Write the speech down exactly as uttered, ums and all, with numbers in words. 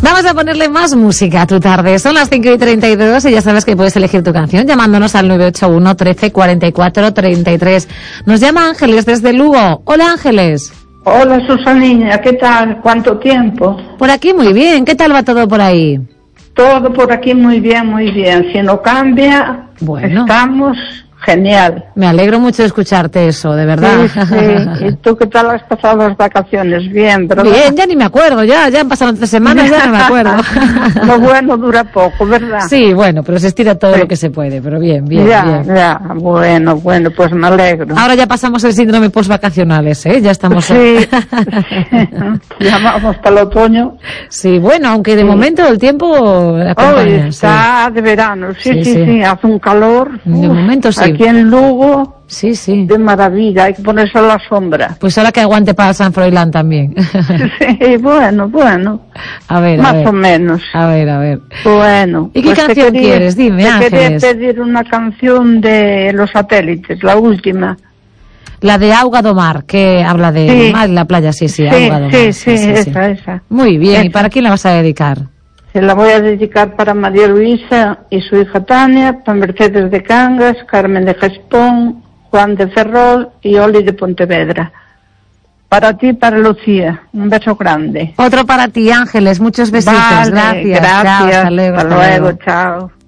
Vamos a ponerle más música a tu tarde. Son las cinco y treinta y dos y ya sabes que puedes elegir tu canción llamándonos al nueve ocho uno, trece, cuarenta y cuatro, treinta y tres. Nos llama Ángeles desde Lugo. Hola, Ángeles. Hola, Susanina, ¿qué tal? ¿Cuánto tiempo? Por aquí muy bien. ¿Qué tal va todo por ahí? Todo por aquí muy bien, muy bien. Si no cambia, bueno, estamos genial. Me alegro mucho de escucharte eso, de verdad. Sí, sí. ¿Y tú qué tal has pasado las vacaciones? Bien, ¿verdad? Bien, ya ni me acuerdo, ya, ya han pasado tres semanas, ya no me acuerdo. Lo bueno dura poco, ¿verdad? Sí, bueno, pero se estira todo sí. lo que se puede, pero bien, bien, ya, bien. Ya, bueno, bueno, pues me alegro. Ahora ya pasamos el síndrome postvacacionales, ¿eh? Ya estamos... Sí, sí. Ya vamos para el otoño. Sí, bueno, aunque de sí. momento el tiempo acompaña. Hoy está sí. de verano, sí, sí, sí, sí, sí, hace un calor. De Uf, momento sí. Aquí en Lugo, sí, sí. de maravilla, hay que ponerse a la sombra. Pues ahora que aguante para San Froilán también. Sí, bueno, bueno. A ver, a Más ver. o menos. A ver, a ver. Bueno. ¿Y qué pues canción quería, quieres? Dime, te Ángeles. Quería pedir una canción de Los Satélites, la última. La de Auga do Mar, que habla de sí. mar y la playa, sí, sí, sí Auga do Mar. Sí, sí, sí, esa, sí. esa. Muy bien, esa. ¿Y para quién la vas a dedicar? Se la voy a dedicar para María Luisa y su hija Tania, para Mercedes de Cangas, Carmen de Gespón, Juan de Ferrol y Oli de Pontevedra. Para ti, para Lucía, un beso grande. Otro para ti, Ángeles, muchos besitos. Vale, gracias. Gracias. Chao, hasta luego. Hasta luego, chao.